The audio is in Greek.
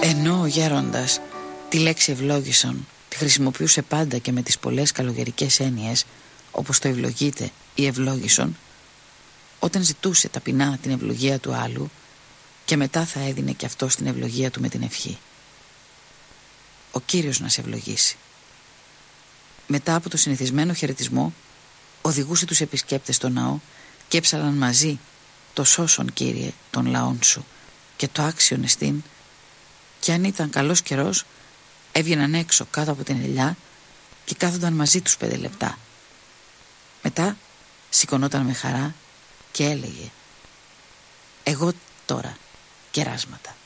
Ενώ ο γέροντας τη λέξη ευλόγησον τη χρησιμοποιούσε πάντα και με τις πολλές καλογερικές έννοιες, όπως το ευλογείται ή ευλόγησον, όταν ζητούσε ταπεινά την ευλογία του άλλου και μετά θα έδινε και αυτό την ευλογία του με την ευχή. Ο Κύριος να σε ευλογήσει. Μετά από το συνηθισμένο χαιρετισμό, οδηγούσε τους επισκέπτες στο ναό και έψαλαν μαζί το σώσον, Κύριε, των λαών σου και το άξιον εστίν, και αν ήταν καλός καιρός έβγαιναν έξω κάτω από την ελιά και κάθονταν μαζί τους 5 λεπτά. Μετά σηκωνόταν με χαρά και έλεγε: εγώ τώρα κεράσματα.